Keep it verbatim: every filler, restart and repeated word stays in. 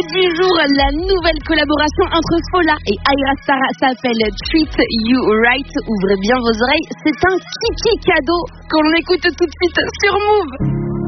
du jour, la nouvelle collaboration entre Fola et Ayra Starr s'appelle Treat You Right. Ouvrez bien vos oreilles, c'est un kiki cadeau qu'on écoute tout de suite sur Move.